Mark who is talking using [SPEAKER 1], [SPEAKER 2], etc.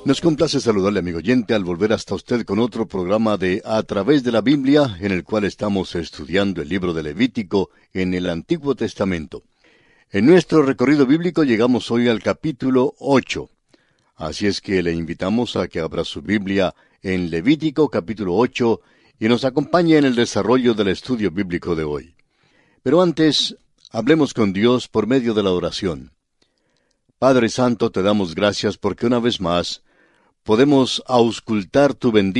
[SPEAKER 1] Nos complace saludarle, amigo oyente, al volver hasta usted con otro programa de A través de la Biblia, en el cual estamos estudiando el libro de Levítico en el Antiguo Testamento. En nuestro recorrido bíblico llegamos hoy al capítulo 8. Así es que le invitamos a que abra su Biblia en Levítico capítulo 8 y nos acompañe en el desarrollo del estudio bíblico de hoy. Pero antes, hablemos con Dios por medio de la oración. Padre Santo, te damos gracias porque una vez más podemos auscultar tu bendita